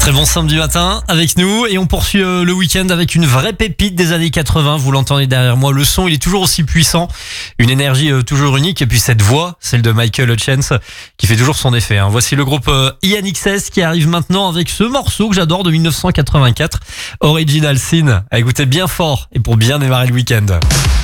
Très bon samedi matin avec nous et on poursuit le week-end avec une vraie pépite des années 80. Vous l'entendez derrière moi, le son il est toujours aussi puissant, une énergie toujours unique et puis cette voix, celle de Michael Hutchence qui fait toujours son effet. Voici le groupe INXS qui arrive maintenant avec ce morceau que j'adore de 1984, Original Sin. Écoutez bien fort et pour bien démarrer le week-end.